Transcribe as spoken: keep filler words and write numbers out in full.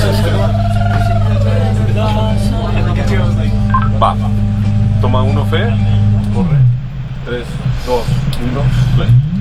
Va. Toma uno, Fe. Corre. tres, dos, uno, play.